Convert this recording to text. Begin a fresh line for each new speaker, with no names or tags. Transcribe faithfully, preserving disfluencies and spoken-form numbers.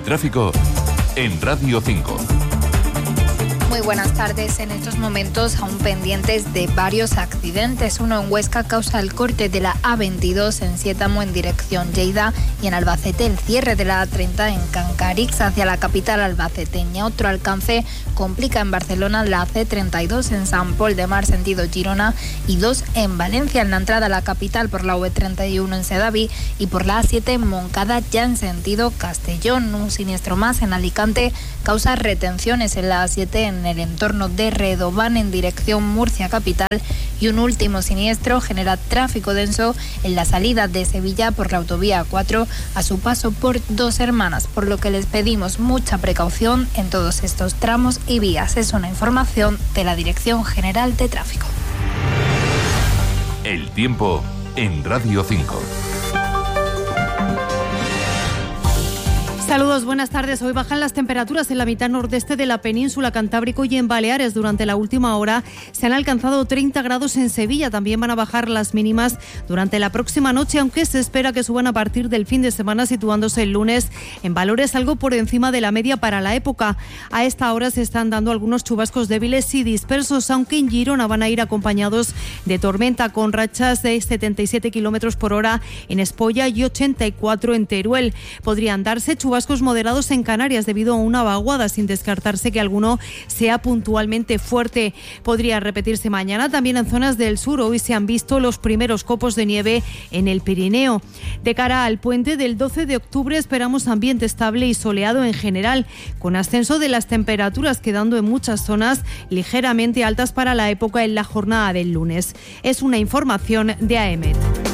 tráfico en Radio cinco.
Muy buenas tardes. En estos momentos aún pendientes de varios accidentes. Uno en Huesca causa el corte de la A veintidós en Sietamo en dirección Lleida, y en Albacete el cierre de la A treinta en Cancarix hacia la capital albaceteña. Otro alcance complica en Barcelona la C treinta y dos en Sant Pol de Mar sentido Girona, y dos en Valencia en la entrada a la capital por la V treinta y uno en Sedaví y por la A siete en Moncada ya en sentido Castellón. Un siniestro más en Alicante causa retenciones en la A siete en el entorno de Redován en dirección Murcia capital, y un último siniestro genera tráfico denso en la salida de Sevilla por la autovía A cuatro a su paso por Dos Hermanas, por lo que les pedimos mucha precaución en todos estos tramos y vías. Es una información de la Dirección General de Tráfico.
El tiempo en Radio cinco.
Saludos, buenas tardes. Hoy bajan las temperaturas en la mitad nordeste de la península Cantábrico y en Baleares. Durante la última hora se han alcanzado treinta grados en Sevilla. También van a bajar las mínimas durante la próxima noche, aunque se espera que suban a partir del fin de semana, situándose el lunes en valores algo por encima de la media para la época. A esta hora se están dando algunos chubascos débiles y dispersos, aunque en Girona van a ir acompañados de tormenta, con rachas de setenta y siete kilómetros por hora en Espolla y ochenta y cuatro en Teruel. Podrían darse chubascos moderados en Canarias debido a una vaguada, sin descartarse que alguno sea puntualmente fuerte. Podría repetirse mañana también en zonas del sur. Hoy se han visto los primeros copos de nieve en el Pirineo. De cara al puente del doce de octubre esperamos ambiente estable y soleado en general, con ascenso de las temperaturas, quedando en muchas zonas ligeramente altas para la época en la jornada del lunes. Es una información de A E M E T.